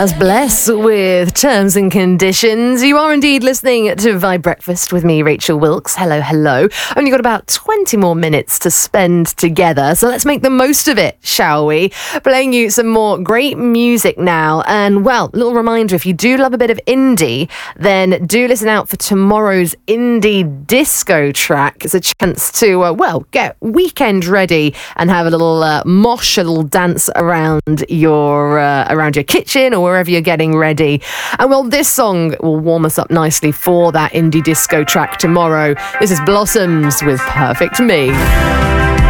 As Bless with Terms and Conditions. You are indeed listening to Vibe Breakfast with me, Rachel Wilkes. Hello, hello. Only got about 20 more minutes to spend together, so let's make the most of it, shall we? Playing you some more great music now. And, well, little reminder, if you do love a bit of indie, then do listen out for tomorrow's indie disco track. It's a chance to, get weekend ready and have a little mosh, a little dance around your kitchen or wherever you're getting ready. And well, this song will warm us up nicely for that indie disco track tomorrow. This is Blossoms with Perfect Me.